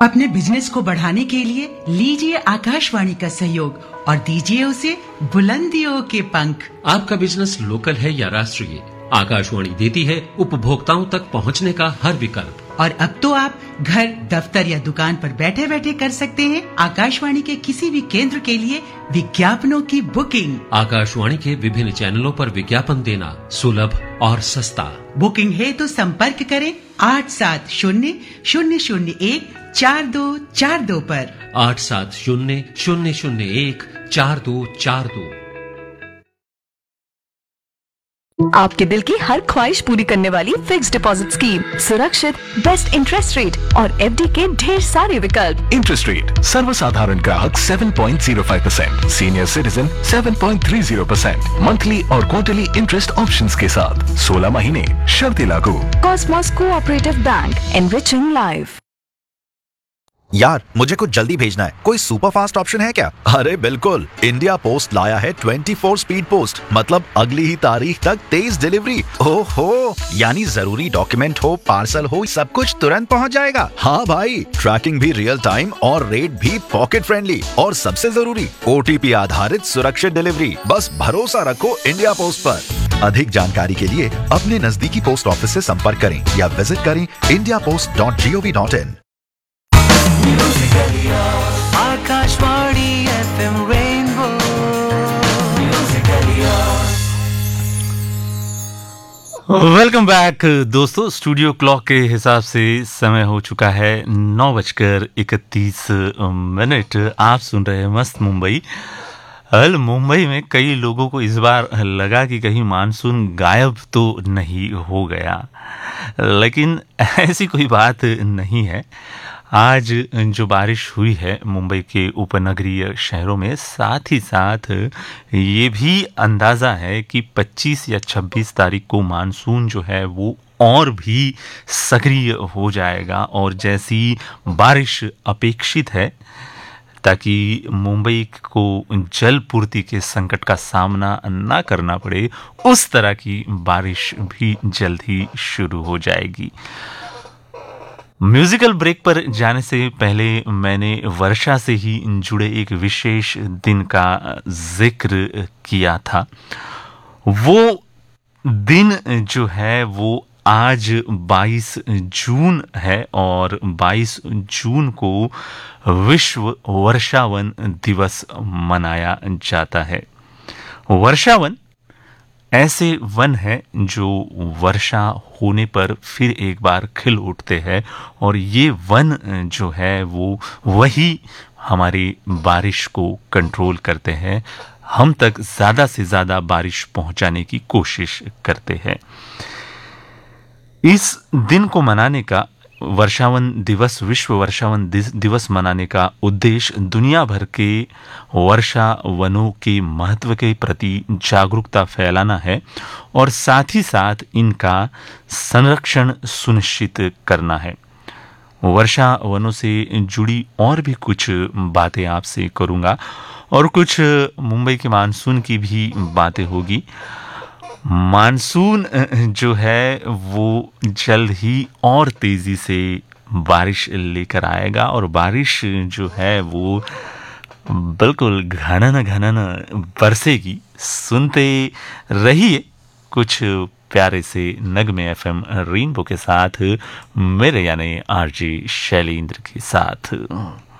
अपने बिजनेस को बढ़ाने के लिए लीजिए आकाशवाणी का सहयोग और दीजिए उसे बुलंदियों के पंख। आपका बिजनेस लोकल है या राष्ट्रीय, आकाशवाणी देती है उपभोक्ताओं तक पहुंचने का हर विकल्प। और अब तो आप घर, दफ्तर या दुकान पर बैठे बैठे कर सकते हैं आकाशवाणी के किसी भी केंद्र के लिए विज्ञापनों की बुकिंग। आकाशवाणी के विभिन्न चैनलों पर विज्ञापन देना सुलभ और सस्ता। बुकिंग है तो संपर्क करें 8700014242 पर। 8700014242। आपके दिल की हर ख्वाहिश पूरी करने वाली फिक्स्ड डिपॉजिट स्कीम, सुरक्षित, बेस्ट इंटरेस्ट रेट और एफडी के ढेर सारे विकल्प। इंटरेस्ट रेट सर्वसाधारण ग्राहक 7.05%, सीनियर सिटीजन 7.30%, मंथली और क्वार्टरली इंटरेस्ट ऑप्शंस के साथ 16 महीने, शर्तें लागू। Cosmos cooperative bank, enriching life. यार मुझे कुछ जल्दी भेजना है, कोई सुपर फास्ट ऑप्शन है क्या? अरे बिल्कुल, इंडिया पोस्ट लाया है 24 स्पीड पोस्ट, मतलब अगली ही तारीख तक तेज डिलीवरी। ओहो, यानी जरूरी डॉक्यूमेंट हो, पार्सल हो, सब कुछ तुरंत पहुंच जाएगा। हाँ भाई, ट्रैकिंग भी रियल टाइम और रेट भी पॉकेट फ्रेंडली, और सबसे जरूरी OTP आधारित सुरक्षित डिलीवरी। बस भरोसा रखो इंडिया पोस्ट पर। अधिक जानकारी के लिए अपने नजदीकी पोस्ट ऑफिस से संपर्क करें या विजिट करें indiapost.gov.in। Akashvani FM rainbow. Welcome back दोस्तों। स्टूडियो क्लॉक के हिसाब से समय हो चुका है 9:31। आप सुन रहे हैं मस्त मुंबई। मुंबई में कई लोगों को इस बार लगा कि कहीं मानसून गायब तो नहीं हो गया, लेकिन ऐसी कोई बात नहीं है। आज जो बारिश हुई है मुंबई के उपनगरीय शहरों में, साथ ही साथ ये भी अंदाज़ा है कि 25 या 26 तारीख को मानसून जो है वो और भी सक्रिय हो जाएगा, और जैसी बारिश अपेक्षित है ताकि मुंबई को जल पूर्ति के संकट का सामना ना करना पड़े, उस तरह की बारिश भी जल्द ही शुरू हो जाएगी। म्यूजिकल ब्रेक पर जाने से पहले मैंने वर्षा से ही जुड़े एक विशेष दिन का जिक्र किया था। वो दिन जो है वो आज 22 जून है, और 22 जून को विश्व वर्षावन दिवस मनाया जाता है। वर्षावन ऐसे वन है जो वर्षा होने पर फिर एक बार खिल उठते हैं, और ये वन जो है वो वही हमारी बारिश को कंट्रोल करते हैं, हम तक ज़्यादा से ज़्यादा बारिश पहुंचाने की कोशिश करते हैं। इस दिन को मनाने का, वर्षावन दिवस, विश्व वर्षावन दिवस मनाने का उद्देश्य दुनिया भर के वर्षा वनों के महत्व के प्रति जागरूकता फैलाना है, और साथ ही साथ इनका संरक्षण सुनिश्चित करना है। वर्षा वनों से जुड़ी और भी कुछ बातें आपसे करूंगा, और कुछ मुंबई के मानसून की भी बातें होगी। मानसून जो है वो जल्द ही और तेज़ी से बारिश लेकर आएगा, और बारिश जो है वो बिल्कुल घनन बरसेगी। सुनते रहिए कुछ प्यारे से नगमे FM रेनबो के साथ, मेरे यानी RJ शैलेंद्र के साथ।